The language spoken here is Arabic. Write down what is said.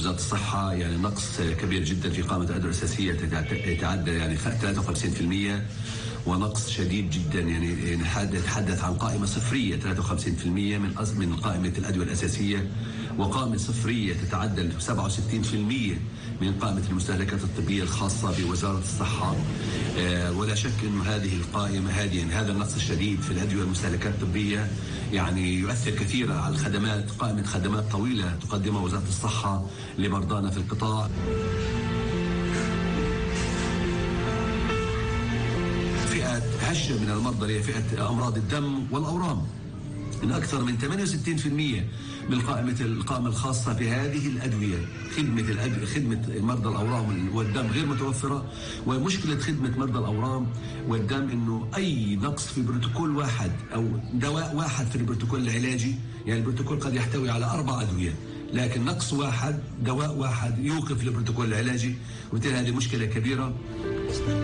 وزارة الصحة يعني نقص كبير جدا في قائمة الأدوية الأساسية يتعدى يعني 53%، ونقص شديد جدا يعني يتحدث عن قائمة صفرية 53% من قائمة الأدوية الأساسية، وقائمة صفرية تتعدى 67% من قائمة المستهلكات الطبية الخاصة بوزارة الصحة. ولا شك أن هذه القائمة هذا النقص الشديد في الأدوية والمستهلكات الطبية يعني يؤثر كثيرا على الخدمات، قائمة خدمات طويلة تقدمها وزارة الصحة لمرضانا في القطاع. فئة هشة من المرضى هي فئة أمراض الدم والأورام، من أكثر من 68% من القائمة الخاصة بهذه الأدوية. خدمة مرضى الأورام والدم غير متوفرة، ومشكلة خدمة مرضى الأورام والدم إنه أي نقص في بروتوكول واحد أو دواء واحد في البروتوكول العلاجي، يعني البروتوكول قد يحتوي على 4 أدوية، لكن نقص واحد دواء واحد يوقف البروتوكول العلاجي، وبالتالي هذه مشكلة كبيرة.